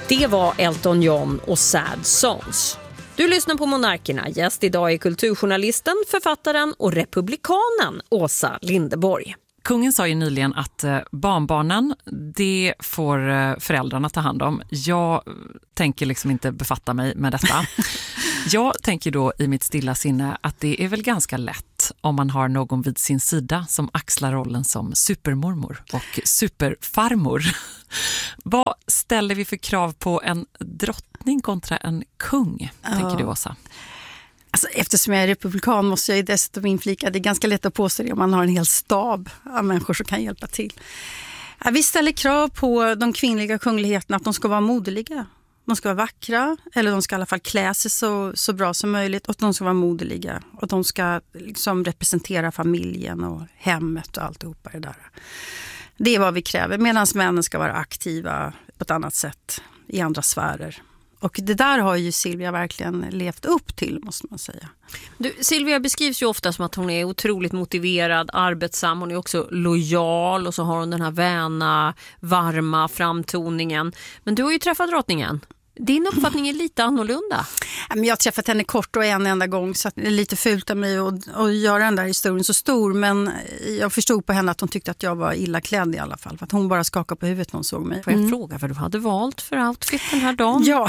Det var Elton John och Sad Songs. Du lyssnar på Monarkerna. Gäst idag är kulturjournalisten, författaren och republikanen Åsa Linderborg. Kungen sa ju nyligen att barnbarnen, det får föräldrarna ta hand om. Jag tänker liksom inte befatta mig med detta. Jag tänker då i mitt stilla sinne att det är väl ganska lätt om man har någon vid sin sida som axlar rollen som supermormor och superfarmor. Vad ställer vi för krav på en drottning kontra en kung, tänker du, Åsa? Alltså, eftersom jag är republikan måste jag ju dessutom inflika. Det är ganska lätt att påstå det om man har en hel stab av människor som kan hjälpa till. Vi ställer krav på de kvinnliga kungligheterna att de ska vara moderliga. De ska vara vackra, eller de ska i alla fall klä sig så bra som möjligt. Och de ska vara moderliga. Och de ska liksom representera familjen och hemmet och alltihopa det där. Det är vad vi kräver. Medan männen ska vara aktiva på ett annat sätt i andra sfärer. Och det där har ju Silvia verkligen levt upp till, måste man säga. Silvia beskrivs ju ofta som att hon är otroligt motiverad, arbetsam. Hon är också lojal och så har hon den här väna, varma framtoningen. Men du har ju träffat drottningen. Din uppfattning är lite annorlunda. Jag har träffat henne kort och en enda gång, så det är lite fult av mig att göra den där historien så stor. Men jag förstod på henne att hon tyckte att jag var illa klädd i alla fall. För att hon bara skakade på huvudet när hon såg mig. Får jag fråga vad du hade valt för outfit den här dagen? Ja,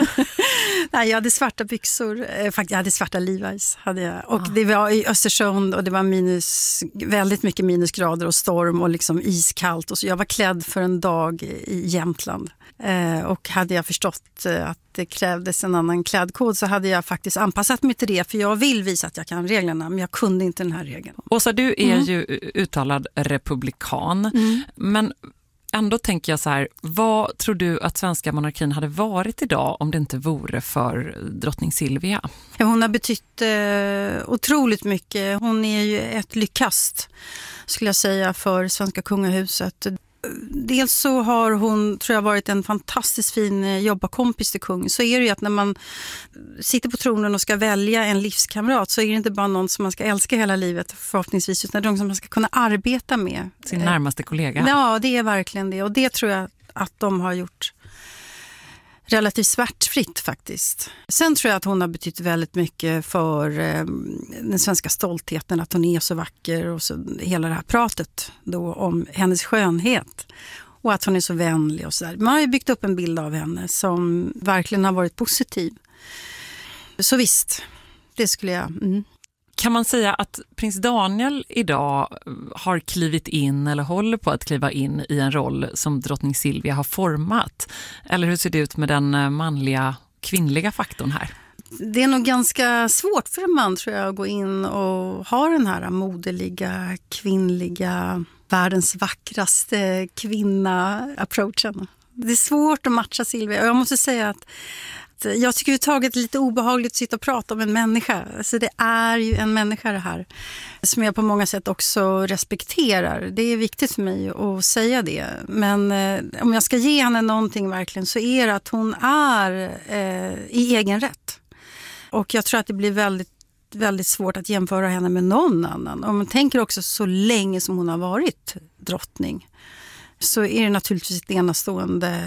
nej, jag hade svarta byxor. Faktiskt, jag hade svarta Levi's. Hade jag. Och det var i Östersund och det var väldigt mycket minusgrader och storm och liksom iskallt. Och så jag var klädd för en dag i Jämtland. Och hade jag förstått att det krävdes en annan klädkod så hade jag faktiskt anpassat mig till det, för jag vill visa att jag kan reglerna, men jag kunde inte den här regeln. Åsa, du är ju uttalad republikan, men ändå tänker jag så här, vad tror du att svenska monarkin hade varit idag om det inte vore för drottning Silvia? Hon har betytt otroligt mycket. Hon är ju ett lyckast, skulle jag säga, för svenska kungahuset. Dels så har hon, tror jag, varit en fantastiskt fin jobbarkompis till kung. Så är det ju att när man sitter på tronen och ska välja en livskamrat så är det inte bara någon som man ska älska hela livet förhoppningsvis, utan någon som man ska kunna arbeta med. Sin närmaste kollega. Ja, det är verkligen det. Och det tror jag att de har gjort relativt smärtfritt faktiskt. Sen tror jag att hon har betytt väldigt mycket för den svenska stoltheten, att hon är så vacker och så hela det här pratet då om hennes skönhet och att hon är så vänlig och så där. Man har ju byggt upp en bild av henne som verkligen har varit positiv. Så visst, det skulle jag... Kan man säga att prins Daniel idag har klivit in eller håller på att kliva in i en roll som drottning Silvia har format? Eller hur ser det ut med den manliga, kvinnliga faktorn här? Det är nog ganska svårt för en man, tror jag, att gå in och ha den här moderliga, kvinnliga, världens vackraste kvinna-approachen. Det är svårt att matcha Silvia, och jag måste säga att jag tycker överhuvudtaget det är lite obehagligt att sitta och prata om en människa. Alltså det är ju en människa det här, som jag på många sätt också respekterar. Det är viktigt för mig att säga det. Men om jag ska ge henne någonting verkligen, så är det att hon är i egen rätt. Och jag tror att det blir väldigt, väldigt svårt att jämföra henne med någon annan. Om man tänker också så länge som hon har varit drottning, så är det naturligtvis ett enastående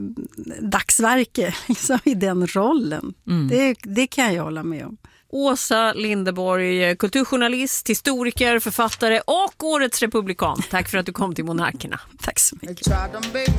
dagsverke liksom, i den rollen. Det kan jag hålla med om. Åsa Linderborg, kulturjournalist, historiker, författare och årets republikan. Tack för att du kom till Monarkerna. Tack så mycket.